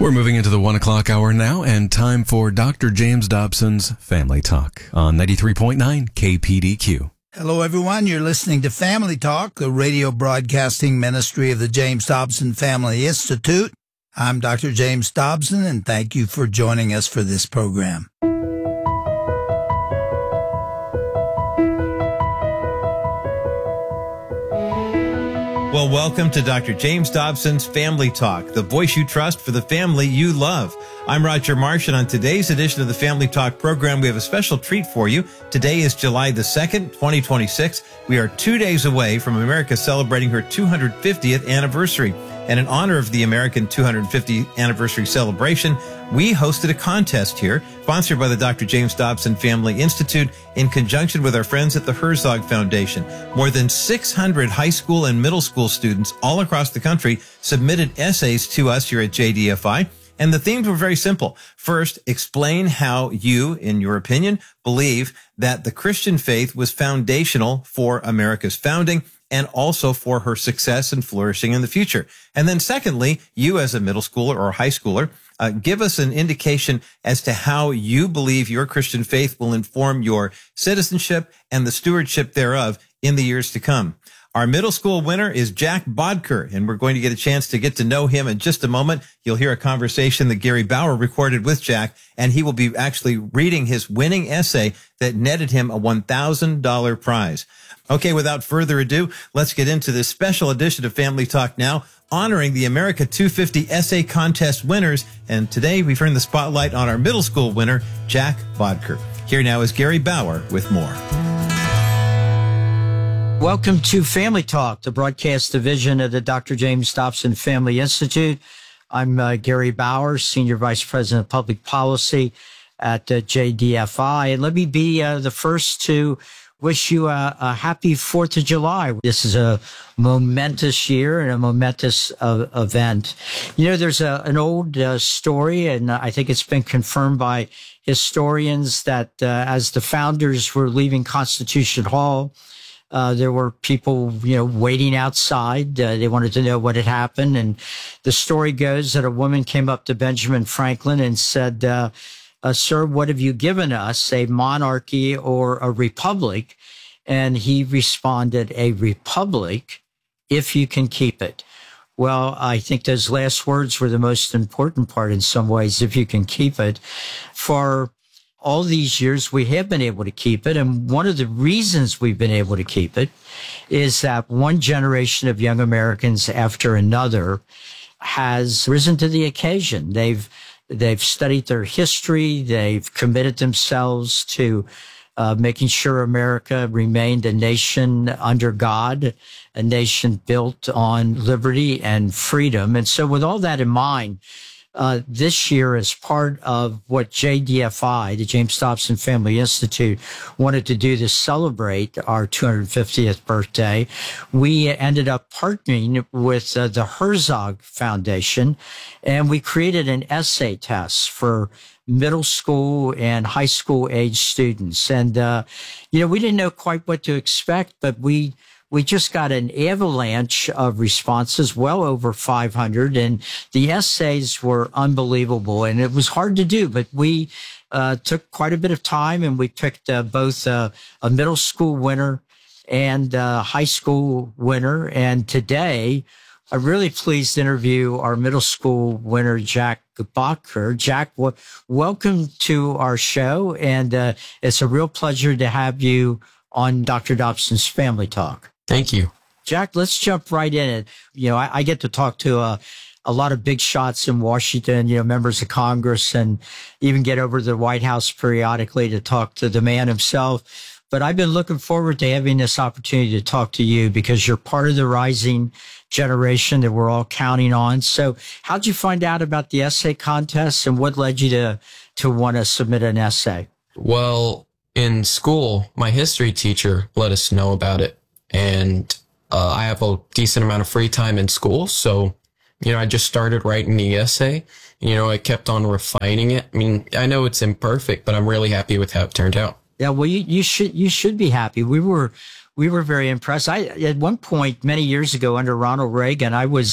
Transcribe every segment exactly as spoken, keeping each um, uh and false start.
We're moving into the one o'clock hour now, and time for Doctor James Dobson's Family Talk on ninety-three point nine K P D Q. Hello, everyone. You're listening to Family Talk, the radio broadcasting ministry of the James Dobson Family Institute. I'm Doctor James Dobson, and thank you for joining us for this program. Well, welcome to Doctor James Dobson's Family Talk, the voice you trust for the family you love. I'm Roger Marsh, and on today's edition of the Family Talk program, we have a special treat for you. Today is July the second, twenty twenty-six. We are two days away from America celebrating her two hundred fiftieth anniversary. And in honor of the American two hundred fiftieth anniversary celebration, we hosted a contest here, sponsored by the Doctor James Dobson Family Institute in conjunction with our friends at the Herzog Foundation. More than six hundred high school and middle school students all across the country submitted essays to us here at J D F I. And the themes were very simple. First, explain how you, in your opinion, believe that the Christian faith was foundational for America's founding and also for her success and flourishing in the future. And then secondly, you as a middle schooler or high schooler, uh, give us an indication as to how you believe your Christian faith will inform your citizenship and the stewardship thereof in the years to come. Our middle school winner is Jack Bodker, and we're going to get a chance to get to know him in just a moment. You'll hear a conversation that Gary Bauer recorded with Jack, and he will be actually reading his winning essay that netted him a one thousand dollars prize. Okay, without further ado, let's get into this special edition of Family Talk now, honoring the America two fifty Essay Contest winners. And today we turn the spotlight on our middle school winner, Jack Bodker. Here now is Gary Bauer with more. Welcome to Family Talk, the broadcast division of the Doctor James Dobson Family Institute. I'm uh, Gary Bauer, Senior Vice President of Public Policy at uh, J D F I. And let me be uh, the first to wish you a, a happy fourth of July. This is a momentous year and a momentous uh, event. You know, there's a, an old uh, story, and I think it's been confirmed by historians that uh, as the founders were leaving Constitution Hall, Uh, there were people, you know, waiting outside. Uh, they wanted to know what had happened. And the story goes that a woman came up to Benjamin Franklin and said, uh, uh, sir, what have you given us, a monarchy or a republic? And he responded, a republic, if you can keep it. Well, I think those last words were the most important part in some ways, if you can keep it. For all these years, we have been able to keep it. And one of the reasons we've been able to keep it is that one generation of young Americans after another has risen to the occasion. They've, they've studied their history. They've committed themselves to uh, making sure America remained a nation under God, a nation built on liberty and freedom. And so with all that in mind, Uh, this year, as part of what J D F I, the James Dobson Family Institute, wanted to do to celebrate our two hundred fiftieth birthday, we ended up partnering with uh, the Herzog Foundation, and we created an essay test for middle school and high school age students. And, uh, you know, we didn't know quite what to expect, but we We just got an avalanche of responses, well over five hundred, and the essays were unbelievable. And it was hard to do, but we uh, took quite a bit of time, and we picked uh, both uh, a middle school winner and a high school winner. And today, I'm really pleased to interview our middle school winner, Jack Bodker. Jack, w- welcome to our show, and uh, it's a real pleasure to have you on Doctor Dobson's Family Talk. Thank you. Jack, let's jump right in it. You know, I, I get to talk to a, a lot of big shots in Washington, you know, members of Congress, and even get over to the White House periodically to talk to the man himself. But I've been looking forward to having this opportunity to talk to you because you're part of the rising generation that we're all counting on. So how'd you find out about the essay contest, and what led you to, to want to submit an essay? Well, in school, my history teacher let us know about it. And uh, I have a decent amount of free time in school. So, you know, I just started writing the essay. You know, I kept on refining it. I mean, I know it's imperfect, but I'm really happy with how it turned out. Yeah, well, you, you should you should be happy. We were we were very impressed. I at one point many years ago under Ronald Reagan, I was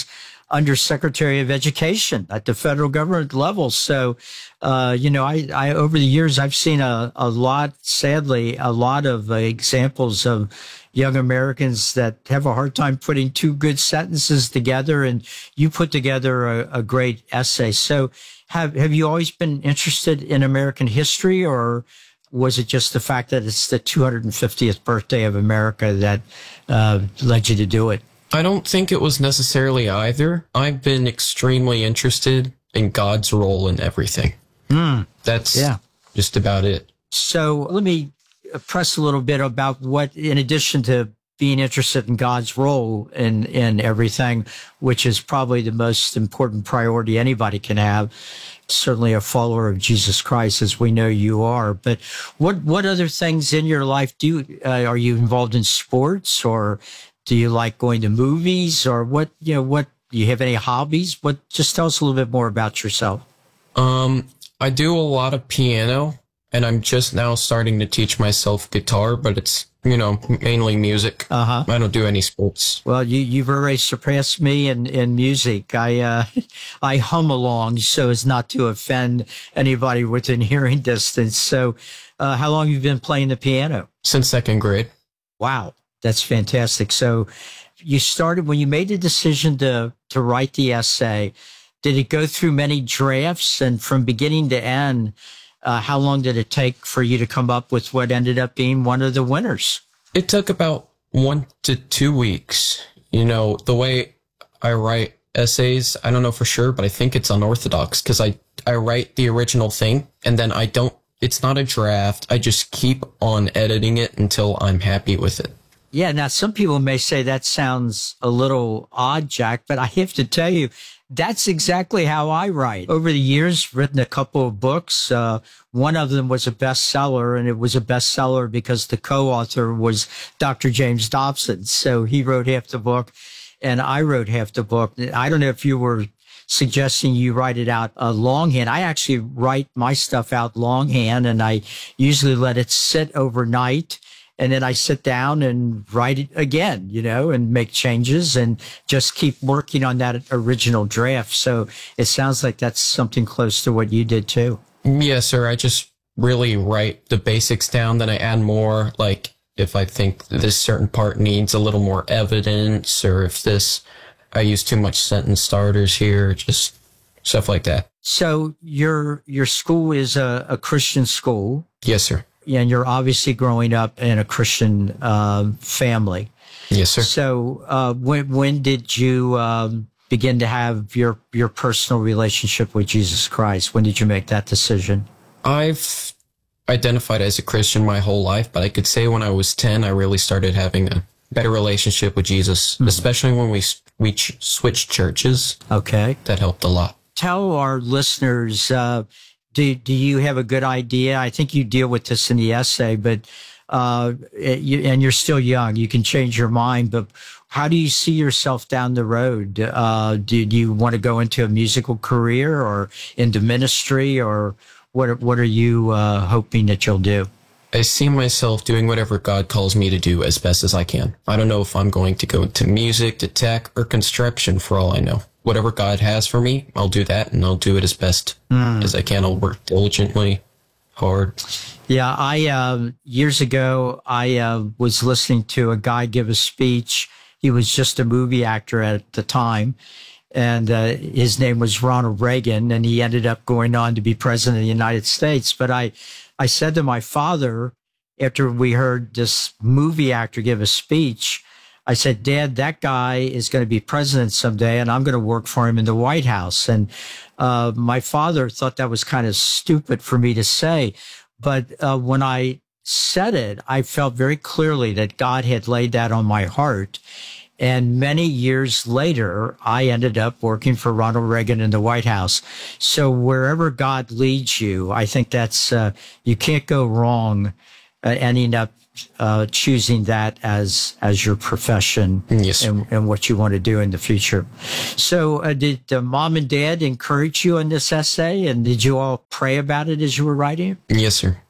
undersecretary of education at the federal government level. So, uh, you know, I, I, over the years, I've seen a, a lot, sadly, a lot of uh, examples of young Americans that have a hard time putting two good sentences together. And you put together a, a great essay. So have, have you always been interested in American history, or was it just the fact that it's the two hundred fiftieth birthday of America that uh, led you to do it? I don't think it was necessarily either. I've been extremely interested in God's role in everything. Mm. That's yeah. just about it. So let me press a little bit about what, in addition to being interested in God's role in, in everything, which is probably the most important priority anybody can have, certainly a follower of Jesus Christ, as we know you are. But what, what other things in your life do you, uh, are you involved in sports, or do you like going to movies, or what, you know, what, do you have any hobbies? What, just tell us a little bit more about yourself. Um, I do a lot of piano, and I'm just now starting to teach myself guitar, but it's, you know, mainly music. Uh-huh. I don't do any sports. Well, you, you've already surpassed me in, in music. I, uh, I hum along so as not to offend anybody within hearing distance. So, uh, how long have you been playing the piano? Since second grade. Wow. That's fantastic. So you started, when you made the decision to, to write the essay, did it go through many drafts? And from beginning to end, uh, how long did it take for you to come up with what ended up being one of the winners? It took about one to two weeks. You know, the way I write essays, I don't know for sure, but I think it's unorthodox, because I, I write the original thing and then I don't, it's not a draft. I just keep on editing it until I'm happy with it. Yeah, now some people may say that sounds a little odd, Jack, but I have to tell you, that's exactly how I write. Over the years, written a couple of books. Uh, one of them was a bestseller, and it was a bestseller because the co-author was Doctor James Dobson. So he wrote half the book, and I wrote half the book. I don't know if you were suggesting you write it out uh, longhand. I actually write my stuff out longhand, and I usually let it sit overnight. And then I sit down and write it again, you know, and make changes and just keep working on that original draft. So it sounds like that's something close to what you did too. Yes, sir. I just really write the basics down. Then I add more, like if I think this certain part needs a little more evidence, or if this, I use too much sentence starters here, just stuff like that. So your, your school is a, a Christian school. Yes, sir. And you're obviously growing up in a Christian uh, family. Yes, sir. So uh, when when did you um, begin to have your your personal relationship with Jesus Christ? When did you make that decision? I've identified as a Christian my whole life, but I could say when I was ten, I really started having a better relationship with Jesus, mm-hmm. especially when we we ch- switched churches. Okay. That helped a lot. Tell our listeners, uh, Do, do you have a good idea? I think you deal with this in the essay, but, uh, you, and you're still young, you can change your mind, but how do you see yourself down the road? Uh, do, do you want to go into a musical career or into ministry, or what, what are you, uh, hoping that you'll do? I see myself doing whatever God calls me to do as best as I can. I don't know if I'm going to go to music, to tech, or construction for all I know. Whatever God has for me, I'll do that, and I'll do it as best mm. as I can. I'll work diligently, hard. Yeah, I uh, years ago, I uh, was listening to a guy give a speech. He was just a movie actor at the time, and uh, his name was Ronald Reagan, and he ended up going on to be president of the United States. But I, I said to my father, after we heard this movie actor give a speech, I said, Dad, that guy is going to be president someday, and I'm going to work for him in the White House. And uh, my father thought that was kind of stupid for me to say. But uh, when I said it, I felt very clearly that God had laid that on my heart. And many years later, I ended up working for Ronald Reagan in the White House. So wherever God leads you, I think that's, uh, you can't go wrong uh, ending up Uh, choosing that as as your profession. Yes. and, and what you want to do in the future. So uh, did uh, mom and dad encourage you in this essay, and did you all pray about it as you were writing it? Yes, sir.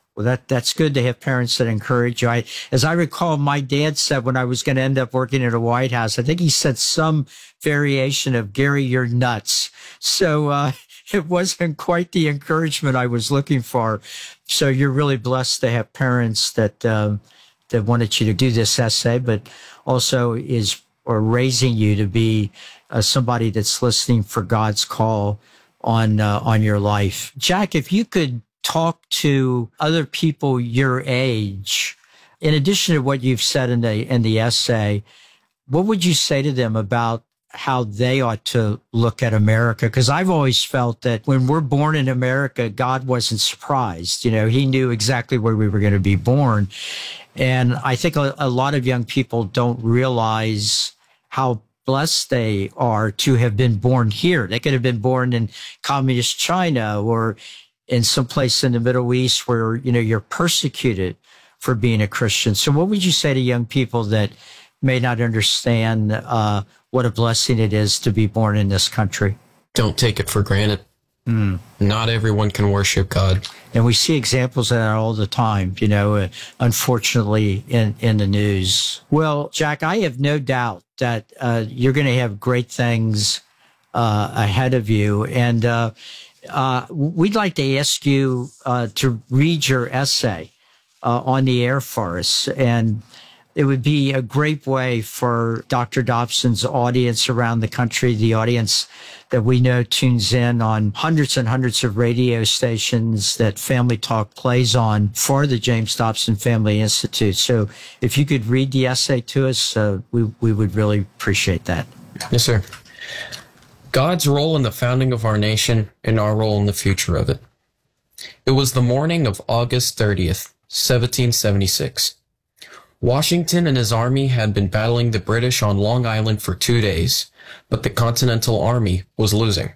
Well, that that's good to have parents that encourage you. I, as I recall, my dad said when I was going to end up working at a White House, I think he said some variation of, Gary, you're nuts. So uh, it wasn't quite the encouragement I was looking for. So you're really blessed to have parents that um, that wanted you to do this essay, but also is or raising you to be uh, somebody that's listening for God's call on uh, on your life. Jack, if you could talk to other people your age, in addition to what you've said in the in the essay, what would you say to them about how they ought to look at America? Because I've always felt that when we're born in America, God wasn't surprised. You know, he knew exactly where we were going to be born. And I think a, a lot of young people don't realize how blessed they are to have been born here. They could have been born in communist China or in some place in the Middle East where, you know, you're persecuted for being a Christian. So what would you say to young people that may not understand uh, what a blessing it is to be born in this country? Don't take it for granted. Mm. Not everyone can worship God. And we see examples of that all the time, you know, uh, unfortunately in, in the news. Well, Jack, I have no doubt that uh, you're going to have great things uh, ahead of you. And uh, uh, we'd like to ask you uh, to read your essay uh, on the air for us. And it would be a great way for Doctor Dobson's audience around the country, the audience that we know tunes in on hundreds and hundreds of radio stations that Family Talk plays on for the James Dobson Family Institute. So if you could read the essay to us, uh, we, we would really appreciate that. Yes, sir. God's role in the founding of our nation and our role in the future of it. It was the morning of August thirtieth, seventeen seventy-six. Washington and his army had been battling the British on Long Island for two days, but the Continental Army was losing.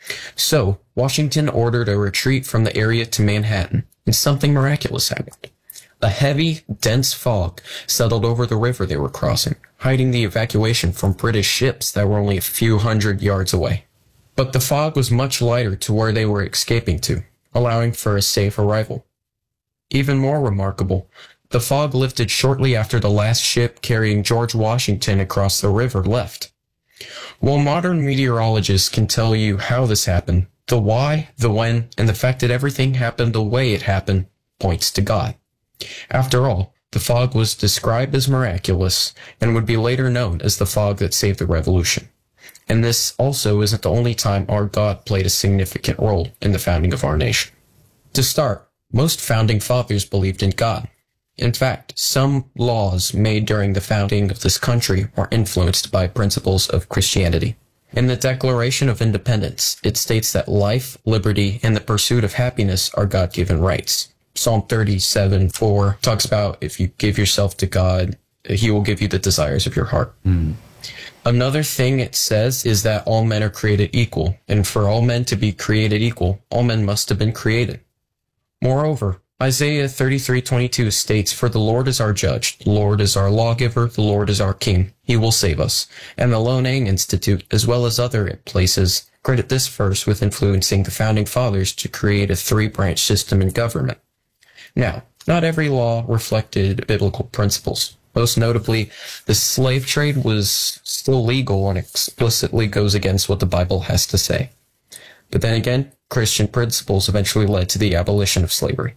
So, Washington ordered a retreat from the area to Manhattan, and something miraculous happened. A heavy, dense fog settled over the river they were crossing, hiding the evacuation from British ships that were only a few hundred yards away. But the fog was much lighter to where they were escaping to, allowing for a safe arrival. Even more remarkable, the fog lifted shortly after the last ship carrying George Washington across the river left. While modern meteorologists can tell you how this happened, the why, the when, and the fact that everything happened the way it happened points to God. After all, the fog was described as miraculous and would be later known as the fog that saved the revolution. And this also isn't the only time our God played a significant role in the founding of our nation. To start, most founding fathers believed in God. In fact, some laws made during the founding of this country are influenced by principles of Christianity. In the Declaration of Independence, it states that life, liberty, and the pursuit of happiness are God-given rights. Psalm thirty-seven four talks about if you give yourself to God, he will give you the desires of your heart. Mm. Another thing it says is that all men are created equal, and for all men to be created equal, all men must have been created. Moreover, Isaiah thirty-three twenty-two states, "For the Lord is our judge, the Lord is our lawgiver, the Lord is our king. He will save us." And the Loan Institute, as well as other places, credit this verse with influencing the founding fathers to create a three-branch system in government. Now, not every law reflected biblical principles. Most notably, the slave trade was still legal and explicitly goes against what the Bible has to say. But then again, Christian principles eventually led to the abolition of slavery.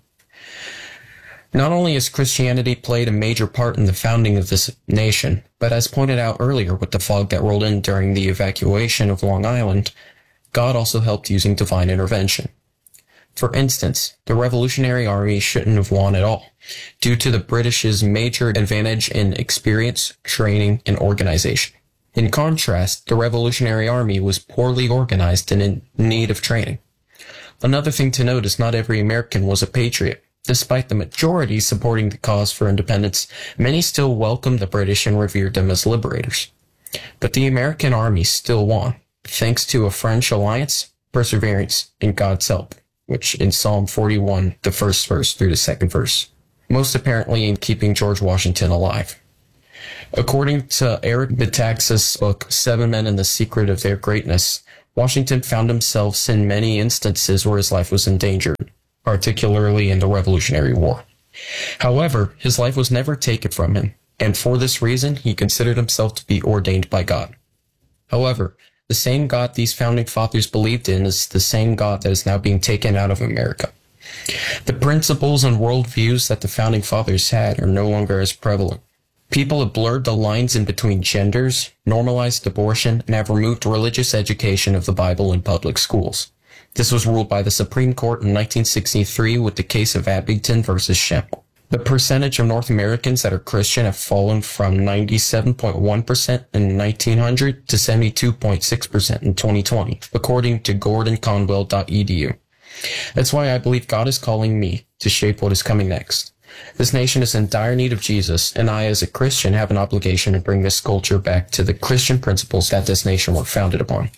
Not only has Christianity played a major part in the founding of this nation, but as pointed out earlier with the fog that rolled in during the evacuation of Long Island, God also helped using divine intervention. For instance, the Revolutionary Army shouldn't have won at all, due to the British's major advantage in experience, training, and organization. In contrast, the Revolutionary Army was poorly organized and in need of training. Another thing to note is not every American was a patriot. Despite the majority supporting the cause for independence, many still welcomed the British and revered them as liberators. But the American army still won, thanks to a French alliance, perseverance, and God's help, which in Psalm forty-one, the first verse through the second verse, most apparently in keeping George Washington alive. According to Eric Metaxas' book, Seven Men and the Secret of Their Greatness, Washington found himself in many instances where his life was endangered. particularly in the Revolutionary War. However, his life was never taken from him, and for this reason, he considered himself to be ordained by God. However, the same God these founding fathers believed in is the same God that is now being taken out of America. The principles and worldviews that the founding fathers had are no longer as prevalent. People have blurred the lines in between genders, normalized abortion, and have removed religious education of the Bible in public schools. This was ruled by the Supreme Court in nineteen sixty-three with the case of Abington versus Schempp. The percentage of North Americans that are Christian have fallen from ninety-seven point one percent in nineteen hundred to seventy-two point six percent in twenty twenty, according to gordon conwell dot e d u. That's why I believe God is calling me to shape what is coming next. This nation is in dire need of Jesus, and I, as a Christian, have an obligation to bring this culture back to the Christian principles that this nation was founded upon.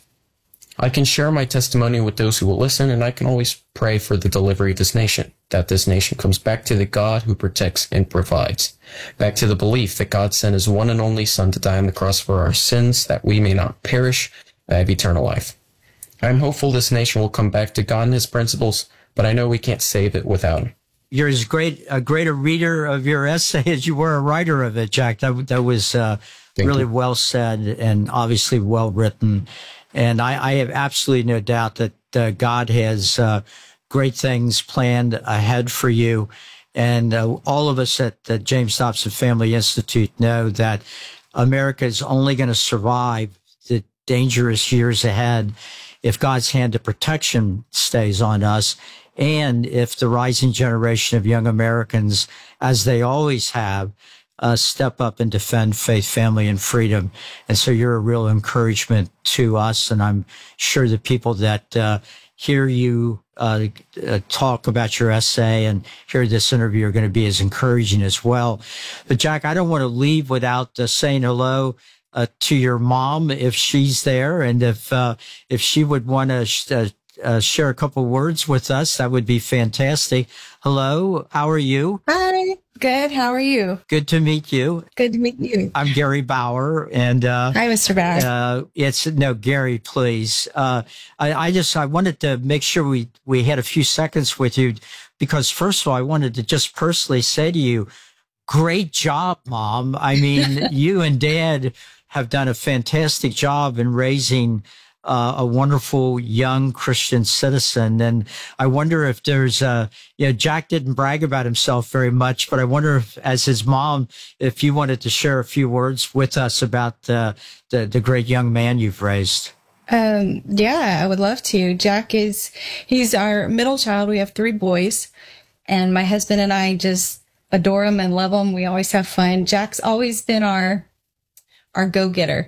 I can share my testimony with those who will listen, and I can always pray for the delivery of this nation, that this nation comes back to the God who protects and provides, back to the belief that God sent his one and only Son to die on the cross for our sins, that we may not perish, but have eternal life. I am hopeful this nation will come back to God and his principles, but I know we can't save it without him. You're as great a greater reader of your essay as you were a writer of it, Jack. That that was uh, really you. well said and obviously well written. And I, I have absolutely no doubt that uh, God has uh, great things planned ahead for you. And uh, all of us at the James Dobson Family Institute know that America is only going to survive the dangerous years ahead if God's hand of protection stays on us, and if the rising generation of young Americans, as they always have, uh, step up and defend faith, family, and freedom. And so you're a real encouragement to us, and I'm sure the people that uh, hear you uh, uh, talk about your essay and hear this interview are going to be as encouraging as well. But Jack, I don't want to leave without uh, saying hello Uh, to your mom, if she's there, and if uh, if she would want to sh- uh, uh, share a couple words with us, that would be fantastic. Hello, how are you? Hi, good. How are you? Good to meet you. Good to meet you. I'm Gary Bauer, and uh, hi, Mister Bauer. Uh, it's no Gary, please. Uh, I, I just I wanted to make sure we we had a few seconds with you, because first of all, I wanted to just personally say to you, great job, Mom. I mean, you and Dad have done a fantastic job in raising uh, a wonderful young Christian citizen. And I wonder if there's a, you know, Jack didn't brag about himself very much, but I wonder if, as his mom, if you wanted to share a few words with us about uh, the, the great young man you've raised. Um, yeah, I would love to. Jack is, he's our middle child. We have three boys, and my husband and I just adore him and love him. We always have fun. Jack's always been our our go-getter.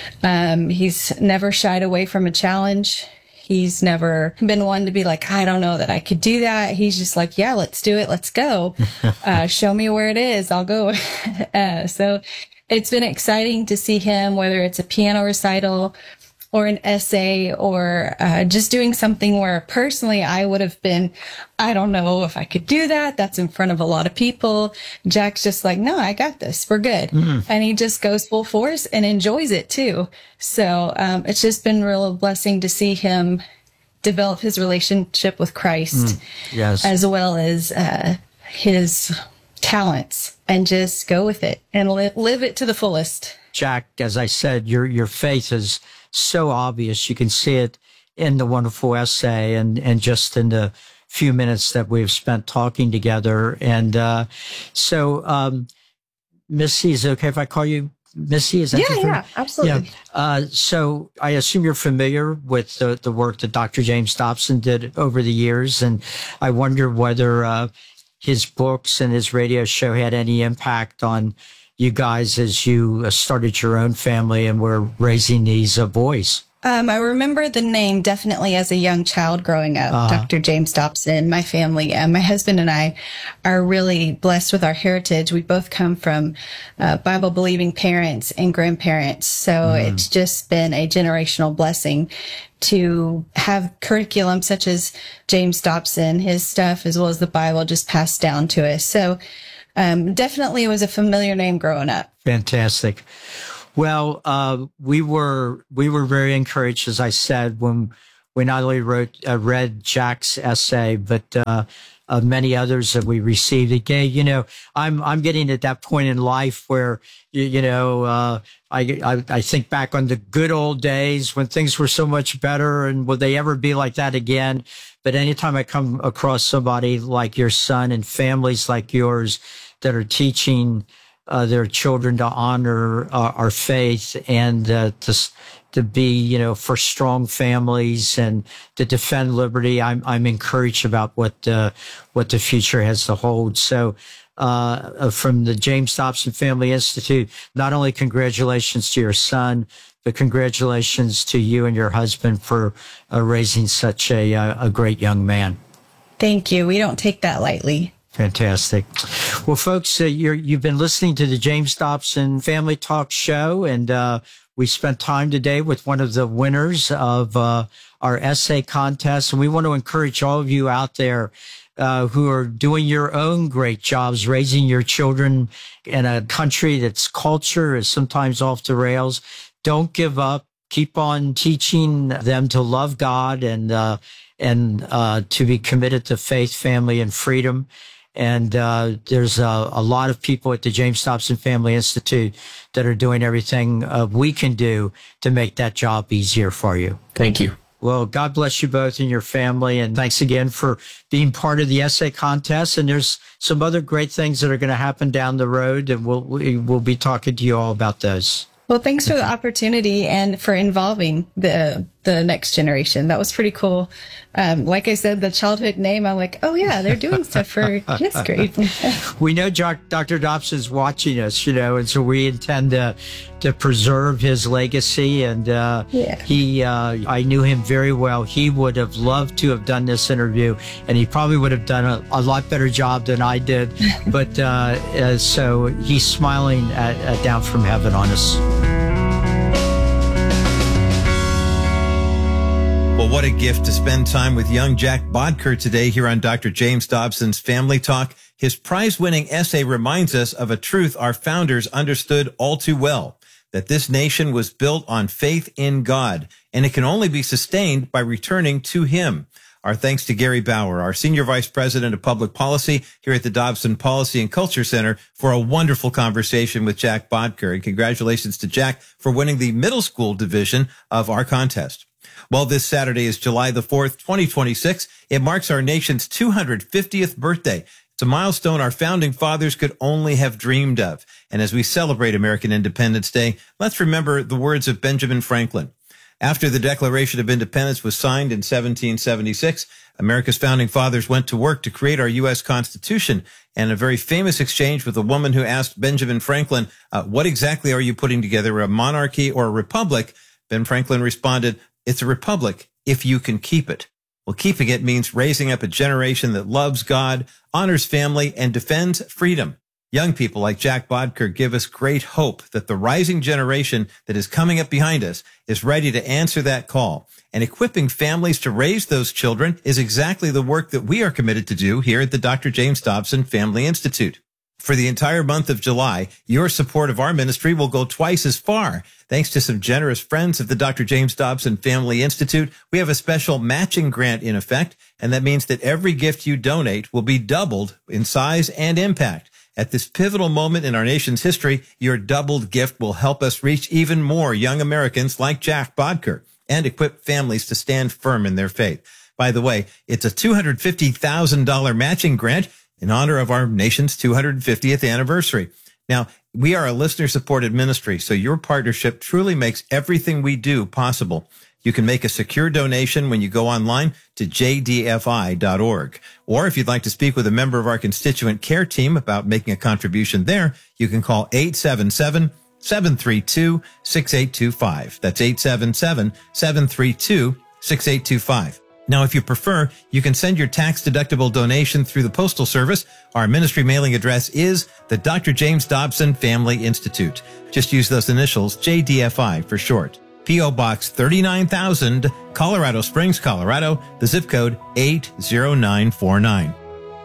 Um, he's never shied away from a challenge. He's never been one to be like, I don't know that I could do that. He's just like, yeah, let's do it. Let's go. Uh, show me where it is. I'll go. uh, so it's been exciting to see him, whether it's a piano recital or an essay or uh, just doing something where personally I would have been, I don't know if I could do that. That's in front of a lot of people. Jack's just like, no, I got this. We're good. Mm-hmm. And he just goes full force and enjoys it too. So um, it's just been a real blessing to see him develop his relationship with Christ, mm, yes, as well as uh, his talents, and just go with it and li- live it to the fullest. Jack, as I said, your your faith is so obvious. You can see it in the wonderful essay and, and just in the few minutes that we've spent talking together. And uh, so, um, Missy, is it okay if I call you Missy? Is that yeah, yeah, absolutely. Yeah. Uh, so I assume you're familiar with the, the work that Doctor James Dobson did over the years. And I wonder whether uh, his books and his radio show had any impact on you guys as you started your own family and were raising these uh, boys. Um, I remember the name definitely as a young child growing up, uh-huh. Doctor James Dobson. My family, uh, my husband and I are really blessed with our heritage. We both come from uh, Bible-believing parents and grandparents. So mm. it's just been a generational blessing to have curriculum such as James Dobson, his stuff, as well as the Bible just passed down to us. So Um, definitely it was a familiar name growing up. Fantastic. Well, uh, we were, we were very encouraged, as I said, when, we not only wrote, uh, read Jack's essay, but, uh, uh, many others that we received. Again, you know, I'm, I'm getting at that point in life where, you, you know, uh, I, I, I think back on the good old days when things were so much better, and will they ever be like that again? But anytime I come across somebody like your son and families like yours that are teaching uh, their children to honor uh, our faith and uh, to to be, you know, for strong families and to defend liberty, I'm I'm encouraged about what uh, what the future has to hold. So. Uh, from the James Dobson Family Institute, not only congratulations to your son, but congratulations to you and your husband for uh, raising such a, a great young man. Thank you. We don't take that lightly. Fantastic. Well, folks, uh, you're, you've been listening to the James Dobson Family Talk Show, and uh, we spent time today with one of the winners of uh, our essay contest, and we want to encourage all of you out there Uh, who are doing your own great jobs, raising your children in a country that's culture is sometimes off the rails. Don't give up. Keep on teaching them to love God and, uh, and, uh, to be committed to faith, family, and freedom. And, uh, there's a, a lot of people at the James Dobson Family Institute that are doing everything uh, we can do to make that job easier for you. Thank you. Well, God bless you both and your family. And thanks again for being part of the essay contest. And there's some other great things that are going to happen down the road. And we'll, we'll be talking to you all about those. Well, thanks for the opportunity and for involving the the next generation. That was pretty cool. Um, like I said, the childhood name, I'm like, oh yeah, they're doing stuff for this grade. We know Doctor Dobson's watching us, you know, and so we intend to to preserve his legacy. And uh, yeah. he, uh, I knew him very well. He would have loved to have done this interview, and he probably would have done a, a lot better job than I did. But uh, uh, so he's smiling at, at down from heaven on us. Well, what a gift to spend time with young Jack Bodker today here on Doctor James Dobson's Family Talk. His prize-winning essay reminds us of a truth our founders understood all too well, that this nation was built on faith in God, and it can only be sustained by returning to Him. Our thanks to Gary Bauer, our Senior Vice President of Public Policy here at the Dobson Policy and Culture Center, for a wonderful conversation with Jack Bodker. And congratulations to Jack for winning the middle school division of our contest. Well, this Saturday is July the fourth, twenty twenty-six. It marks our nation's two hundred fiftieth birthday. It's a milestone our founding fathers could only have dreamed of. And as we celebrate American Independence Day, let's remember the words of Benjamin Franklin. After the Declaration of Independence was signed in seventeen seventy-six, America's founding fathers went to work to create our U S Constitution. And a very famous exchange with a woman who asked Benjamin Franklin, uh, what exactly are you putting together, a monarchy or a republic? Ben Franklin responded, it's a republic if you can keep it. Well, keeping it means raising up a generation that loves God, honors family, and defends freedom. Young people like Jack Bodker give us great hope that the rising generation that is coming up behind us is ready to answer that call. And equipping families to raise those children is exactly the work that we are committed to do here at the Doctor James Dobson Family Institute. For the entire month of July, your support of our ministry will go twice as far. Thanks to some generous friends of the Doctor James Dobson Family Institute, we have a special matching grant in effect, and that means that every gift you donate will be doubled in size and impact. At this pivotal moment in our nation's history, your doubled gift will help us reach even more young Americans like Jack Bodker and equip families to stand firm in their faith. By the way, it's a two hundred fifty thousand dollars matching grant in honor of our nation's two hundred fiftieth anniversary. Now, we are a listener-supported ministry, so your partnership truly makes everything we do possible. You can make a secure donation when you go online to j d f i dot org. Or if you'd like to speak with a member of our constituent care team about making a contribution there, you can call eight seven seven, seven three two, six eight two five. That's eight seven seven, seven three two, six eight two five. Now, if you prefer, you can send your tax-deductible donation through the Postal Service. Our ministry mailing address is the Doctor James Dobson Family Institute. Just use those initials, J D F I for short. P O Box thirty-nine thousand, Colorado Springs, Colorado, the zip code eight zero nine four nine.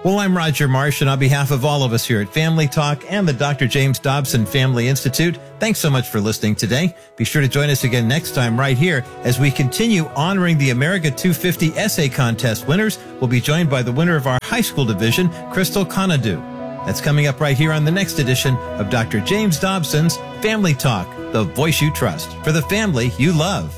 Well, I'm Roger Marsh, and on behalf of all of us here at Family Talk and the Doctor James Dobson Family Institute, thanks so much for listening today. Be sure to join us again next time right here as we continue honoring the America two fifty Essay Contest winners. We'll be joined by the winner of our high school division, Crystal Conadu. That's coming up right here on the next edition of Doctor James Dobson's Family Talk, the voice you trust for the family you love.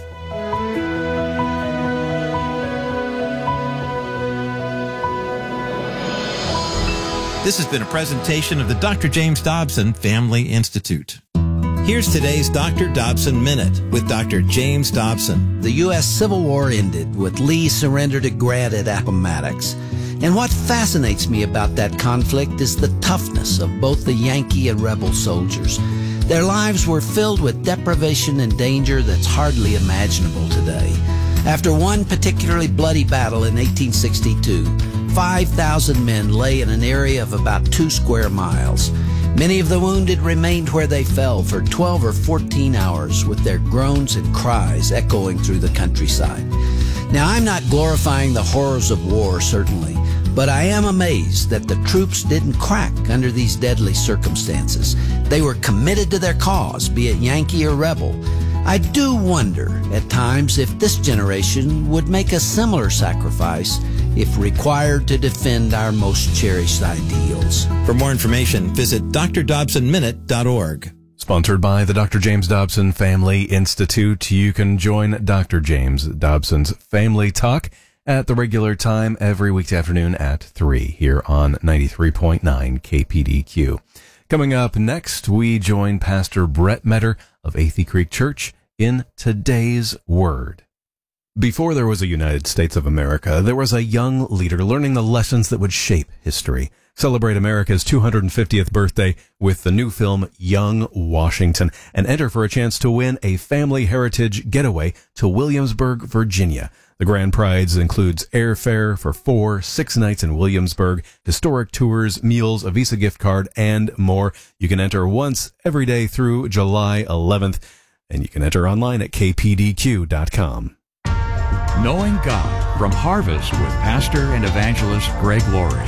This has been a presentation of the Doctor James Dobson Family Institute. Here's today's Doctor Dobson Minute with Doctor James Dobson. The U S Civil War ended with Lee surrender to Grant at Appomattox. And what fascinates me about that conflict is the toughness of both the Yankee and rebel soldiers. Their lives were filled with deprivation and danger that's hardly imaginable today. After one particularly bloody battle in eighteen sixty-two, five thousand men lay in an area of about two square miles. Many of the wounded remained where they fell for twelve or fourteen hours with their groans and cries echoing through the countryside. Now, I'm not glorifying the horrors of war, certainly, but I am amazed that the troops didn't crack under these deadly circumstances. They were committed to their cause, be it Yankee or rebel. I do wonder at times if this generation would make a similar sacrifice if required to defend our most cherished ideals. For more information, visit d r dobson minute dot org. Sponsored by the Doctor James Dobson Family Institute. You can join Doctor James Dobson's Family Talk at the regular time every weekday afternoon at three here on ninety-three point nine K P D Q. Coming up next, we join Pastor Brett Metter of Athey Creek Church in Today's Word. Before there was a United States of America, there was a young leader learning the lessons that would shape history. Celebrate America's two hundred fiftieth birthday with the new film Young Washington and enter for a chance to win a family heritage getaway to Williamsburg, Virginia. The grand prize includes airfare for four, six nights in Williamsburg, historic tours, meals, a Visa gift card, and more. You can enter once every day through July eleventh, and you can enter online at k p d q dot com. Knowing God from Harvest with Pastor and Evangelist Greg Laurie.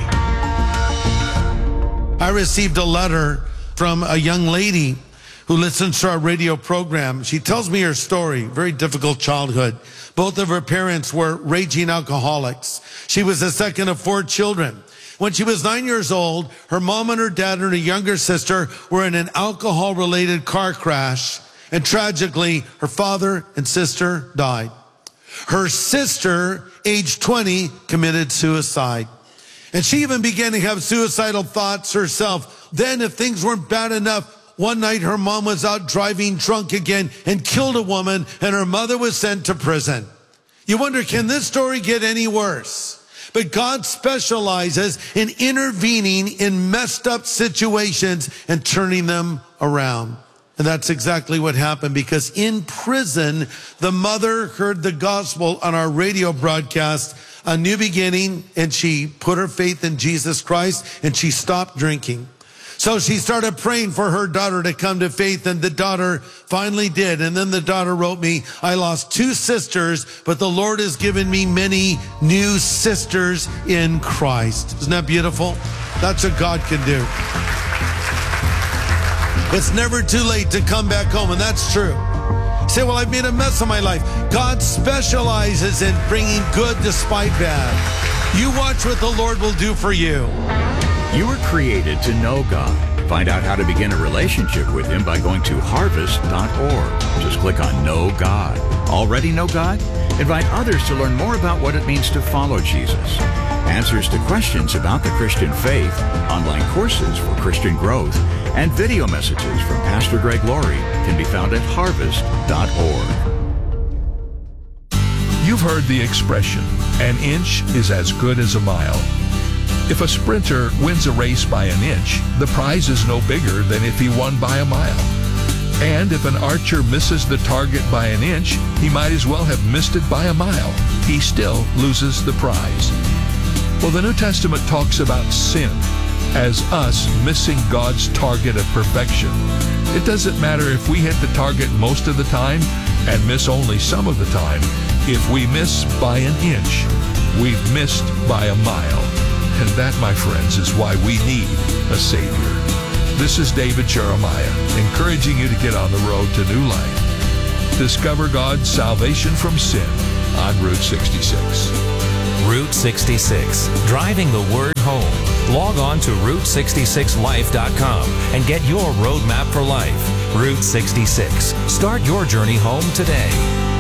I received a letter from a young lady who listens to our radio program. She tells me her story, very difficult childhood. Both of her parents were raging alcoholics. She was the second of four children. When she was nine years old, her mom and her dad and her younger sister were in an alcohol-related car crash, and tragically, her father and sister died. Her sister, age twenty, committed suicide. And she even began to have suicidal thoughts herself. Then, if things weren't bad enough, one night her mom was out driving drunk again and killed a woman, and her mother was sent to prison. You wonder, can this story get any worse? But God specializes in intervening in messed up situations and turning them around. And that's exactly what happened, because in prison, the mother heard the gospel on our radio broadcast, A New Beginning, and she put her faith in Jesus Christ, and she stopped drinking. So she started praying for her daughter to come to faith, and the daughter finally did. And then the daughter wrote me, I lost two sisters, but the Lord has given me many new sisters in Christ. Isn't that beautiful? That's what God can do. It's never too late to come back home, and that's true. You say, well, I've made a mess of my life. God specializes in bringing good despite bad. You watch what the Lord will do for you. You were created to know God. Find out how to begin a relationship with Him by going to harvest dot org. Just click on Know God. Already know God? Invite others to learn more about what it means to follow Jesus. Answers to questions about the Christian faith, online courses for Christian growth, and video messages from Pastor Greg Laurie can be found at harvest dot org. You've heard the expression, an inch is as good as a mile. If a sprinter wins a race by an inch, the prize is no bigger than if he won by a mile. And if an archer misses the target by an inch, he might as well have missed it by a mile. He still loses the prize. Well, the New Testament talks about sin as us missing God's target of perfection. It doesn't matter if we hit the target most of the time and miss only some of the time. If we miss by an inch, we've missed by a mile. And that, my friends, is why we need a Savior. This is David Jeremiah, encouraging you to get on the road to new life. Discover God's salvation from sin on Route sixty-six. Route sixty-six, driving the word home. Log on to route sixty-six life dot com and get your roadmap for life. Route sixty-six. Start your journey home today.